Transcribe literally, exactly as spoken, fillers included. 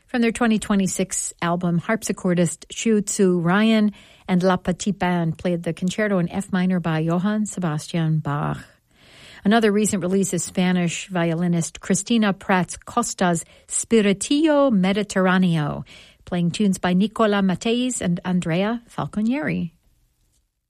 From their twenty twenty-six album, harpsichordist Xu Tzu Ryan and La Petite Band played the concerto in F minor by Johann Sebastian Bach. Another recent release is Spanish violinist Cristina Prats Costa's Spiritillo Mediterraneo, playing tunes by Nicola Matthys and Andrea Falconieri.